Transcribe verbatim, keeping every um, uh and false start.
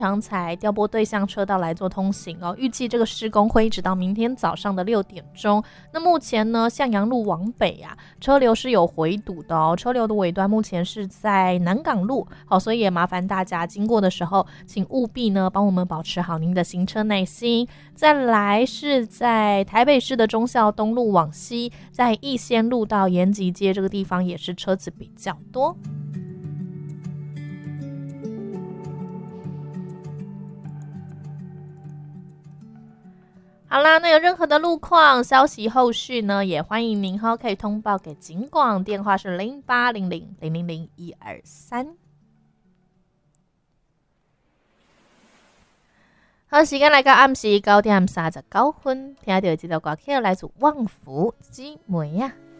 长才调拨对向车道来做通行哦。预计这个施工会一直到明天早上的六点钟。那目前呢，向阳路往北啊，车流是有回堵的哦。车流的尾端目前是在南港路，好，所以也麻烦大家经过的时候，请务必呢帮我们保持好您的行车耐心。再来是在台北市的忠孝东路往西，在逸仙路到延吉街这个地方也是车子比较多。好啦，那有任何的路况消息后续呢，也欢迎您可以通报给警广，电话是零八零零零零零一二三。好，时间来到暗时九点三十九分，听到这首歌曲来自旺福之梅啊。